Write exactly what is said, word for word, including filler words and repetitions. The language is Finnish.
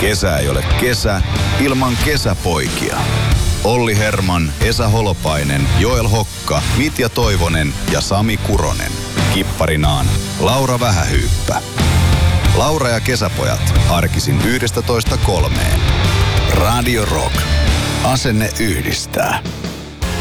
Kesä ei ole kesä ilman kesäpoikia. Olli Herman, Esa Holopainen, Joel Hokka, Mitja Toivonen ja Sami Kuronen. Kipparinaan Laura Vähähyyppä. Laura ja kesäpojat arkisin yhdestä toista kolmeen. Radio Rock. Asenne yhdistää.